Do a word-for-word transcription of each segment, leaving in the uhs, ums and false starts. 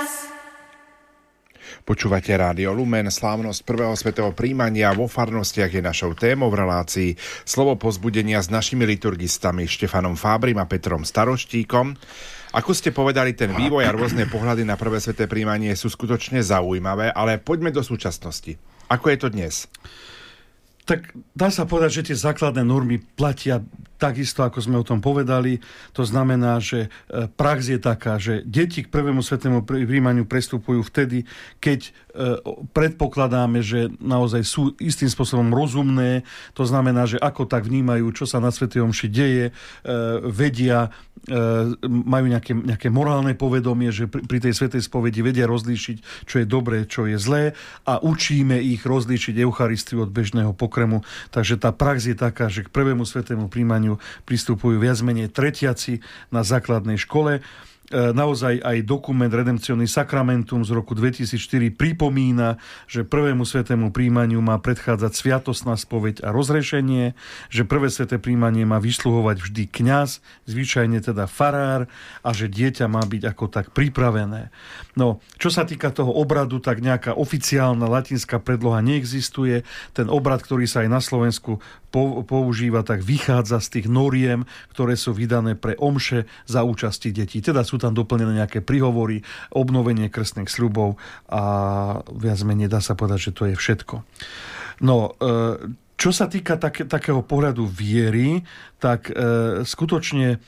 nás. Počúvate Rádio Lumen, slávnosť prvého svätého prijímania vo farnostiach je našou témou v relácii Slovo povzbudenia s našimi liturgistami Štefanom Fábrim a Petrom Staroštíkom. Ako ste povedali, ten vývoj a rôzne pohľady na prvé sväté prijímanie sú skutočne zaujímavé, ale poďme do súčasnosti. Ako je to dnes? Tak dá sa povedať, že tie základné normy platia takisto, ako sme o tom povedali. To znamená, že prax je taká, že deti k prvému svätému prijímaniu prestupujú vtedy, keď predpokladáme, že naozaj sú istým spôsobom rozumné. To znamená, že ako tak vnímajú, čo sa na svätej omši deje, vedia, majú nejaké, nejaké morálne povedomie, že pri, pri tej svätej spovedi vedia rozlíšiť, čo je dobré, čo je zlé, a učíme ich rozlíšiť Eucharistiu od bežného pokrmu. Takže tá prax je taká, že k prvému svätému prijímaniu pristupujú viac menej tretiaci na základnej škole. Naozaj aj dokument Redemptionis Sacramentum z roku dvetisícštyri pripomína, že prvému svätému prijímaniu má predchádzať sviatostná spoveď a rozrešenie, že prvé sväté prijímanie má vysluhovať vždy kňaz, zvyčajne teda farár, a že dieťa má byť ako tak pripravené. No, čo sa týka toho obradu, tak nejaká oficiálna latinská predloha neexistuje. Ten obrad, ktorý sa aj na Slovensku používa, tak vychádza z tých noriem, ktoré sú vydané pre omše za účasti detí. Teda sú tam doplnené nejaké príhovory, obnovenie krstných sľubov a viac menej dá sa povedať, že to je všetko. No, čo sa týka tak, takého pohľadu viery, tak e, skutočne e,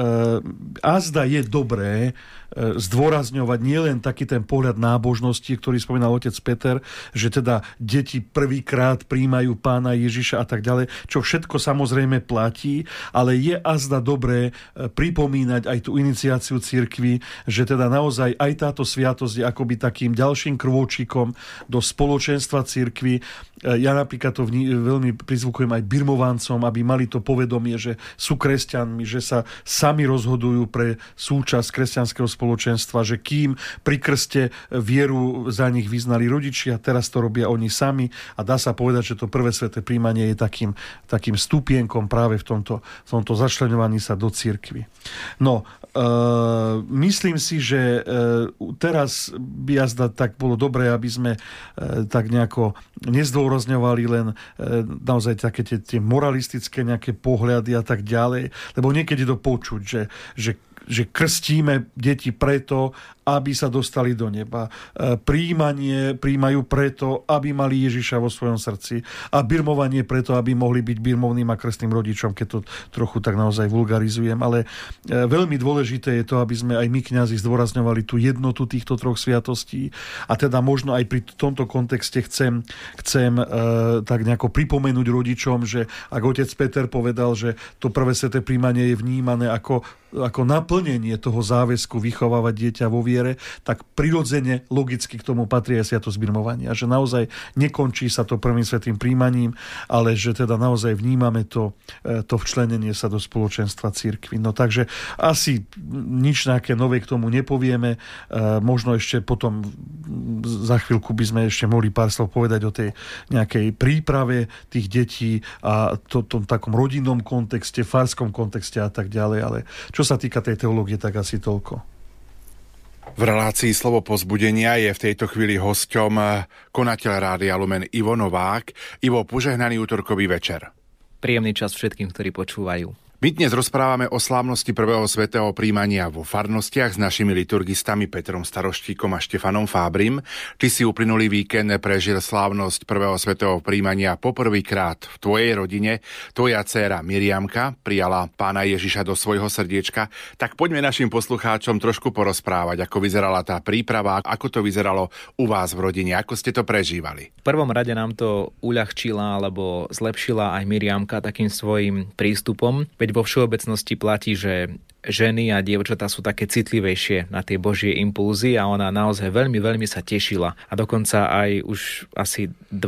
azda je dobré e, zdôrazňovať nielen taký ten pohľad nábožnosti, ktorý spomínal otec Peter, že teda deti prvýkrát prijímajú Pána Ježiša a tak ďalej, čo všetko samozrejme platí, ale je azda dobré e, pripomínať aj tú iniciáciu cirkvi, že teda naozaj aj táto sviatosť je akoby takým ďalším krôčikom do spoločenstva cirkvi. E, ja napríklad to vní, veľmi prizvukujem aj birmovancom, aby mali to povedomie, že sú kresťanmi, že sa sami rozhodujú pre súčasť kresťanského spoločenstva, že kým pri krste vieru za nich vyznali rodičia, teraz to robia oni sami, a dá sa povedať, že to prvé sväté prijímanie je takým, takým stupienkom práve v tomto, v tomto začleňovaní sa do cirkvi. No, e, myslím si, že e, teraz by jazda tak bolo dobré, aby sme e, tak nejako nezdôrazňovali len e, naozaj také tie, tie moralistické nejaké pohľady a tak ďalej, lebo niekedy to počuť, že, že že krstíme deti preto, aby sa dostali do neba. Prijímanie prijímajú preto, aby mali Ježiša vo svojom srdci, a birmovanie preto, aby mohli byť birmovným a krstným rodičom, keď to trochu tak naozaj vulgarizujem. Ale veľmi dôležité je to, aby sme aj my kňazi zdôrazňovali tú jednotu týchto troch sviatostí, a teda možno aj pri tomto kontexte chcem, chcem e, tak nejako pripomenúť rodičom, že ak otec Peter povedal, že to prvé sväté prijímanie je vnímané ako ako naplnenie toho záväzku vychovávať dieťa vo viere, tak prirodzene, logicky k tomu patrí aj sviatosť birmovania. Že naozaj nekončí sa to prvým svätým prijímaním, ale že teda naozaj vnímame to, to včlenenie sa do spoločenstva cirkvi. No takže asi nič nejaké nové k tomu nepovieme. Možno ešte potom za chvíľku by sme ešte mohli pár slov povedať o tej nejakej príprave tých detí a to, tom takom rodinnom kontexte, farskom kontexte a tak ďalej, ale čo sa týka tej teológie, tak asi toľko. V relácii Slovo povzbudenia je v tejto chvíli hosťom konateľ Rádia Lumen Ivo Novák. Ivo, požehnaný útorkový večer. Príjemný čas všetkým, ktorí počúvajú. My dnes rozprávame o slávnosti prvého svätého prijímania vo farnostiach s našimi liturgistami Petrom Staroštíkom a Štefanom Fábrim. Ty si uplynulý víkend prežil slávnosť prvého svätého prijímania poprvýkrát v tvojej rodine. Tvoja dcéra Miriamka prijala Pána Ježiša do svojho srdiečka. Tak poďme našim poslucháčom trošku porozprávať, ako vyzerala tá príprava, ako to vyzeralo u vás v rodine, ako ste to prežívali. V prvom rade nám to uľahčila alebo zlepšila aj Miriamka takým svojím prístupom. Veď vo všeobecnosti platí, že ženy a dievčatá sú také citlivejšie na tie Božie impulzy, a ona naozaj veľmi, veľmi sa tešila. A dokonca aj už asi